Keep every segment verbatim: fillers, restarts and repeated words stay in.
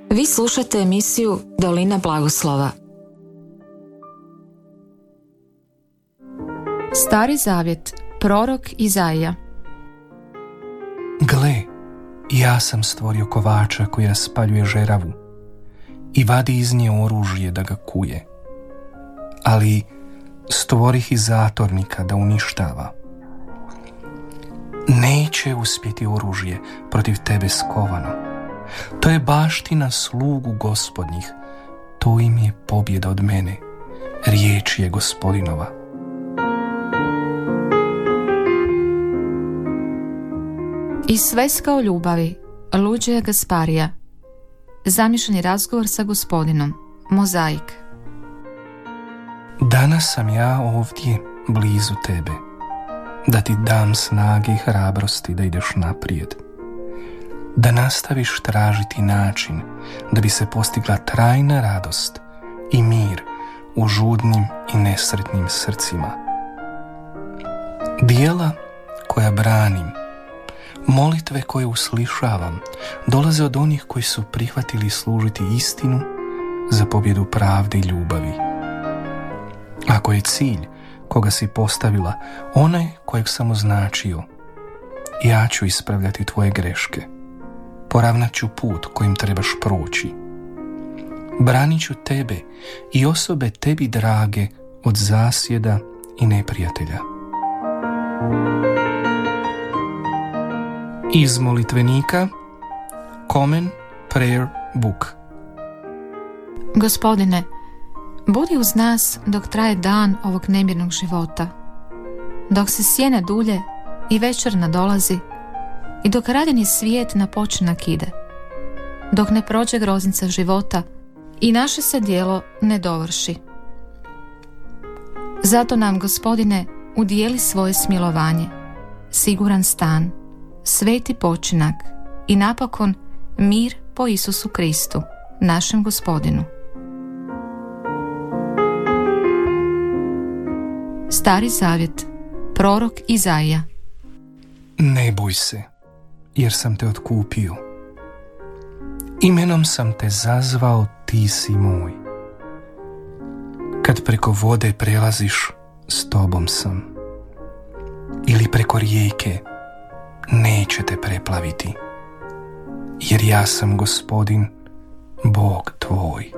Vi slušate emisiju Dolina blagoslova. Stari zavjet, prorok Izaija. Gle, ja sam stvorio kovača koji raspaljuje žeravu i vadi iz nje oružje da ga kuje. Ali stvorih i zatornika da uništava. Neće uspjeti oružje protiv tebe skovano. To je baština slugu gospodnjih. To im je pobjeda od mene. Riječ je Gospodinova. Iz sveska o ljubavi, Luđeja Gasparija. Zamišljeni razgovor sa Gospodinom, Mozaik. Danas sam ja ovdje, blizu tebe, da ti dam snage i hrabrosti da ideš naprijed. Da nastaviš tražiti način da bi se postigla trajna radost i mir u žudnim i nesretnim srcima. Dijela koja branim, molitve koje uslišavam, dolaze od onih koji su prihvatili služiti istinu za pobjedu pravde i ljubavi. Ako je cilj koga si postavila onaj kojeg sam označio, ja ću ispravljati tvoje greške. Poravnat ću put kojim trebaš proći. Branit ću tebe i osobe tebi drage od zasjeda i neprijatelja. Iz molitvenika Common Prayer Book. Gospodine, budi uz nas dok traje dan ovog nemirnog života, dok se sjene dulje i večer nadolazi i dok radeni svijet na počinak ide, dok ne prođe groznica života i naše se djelo ne dovrši. Zato nam, Gospodine, udijeli svoje smilovanje, siguran stan, sveti počinak i napokon mir po Isusu Kristu, našem Gospodinu. Stari zavjet, prorok Izaija. Ne boj se, jer sam te otkupio. Imenom sam te zazvao, ti si moj. Kad preko vode prelaziš, s tobom sam. Ili preko rijeke, neće te preplaviti. Jer ja sam Gospodin, Bog tvoj.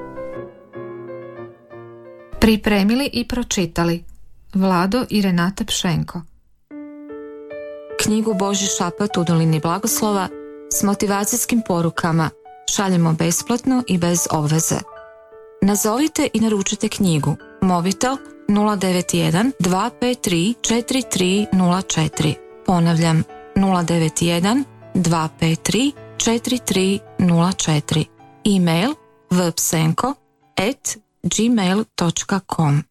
Pripremili i pročitali Vlado i Renata Pšenko. Knjigu Božji šapat u Dolini blagoslova s motivacijskim porukama šaljemo besplatno i bez obveze. Nazovite i naručite knjigu. Mobitel nula devet jedan dva pet tri četiri tri nula četiri. Ponavljam nula devet jedan dva pet tri četiri tri nula četiri. E-mail vpsenko at gmail dot com.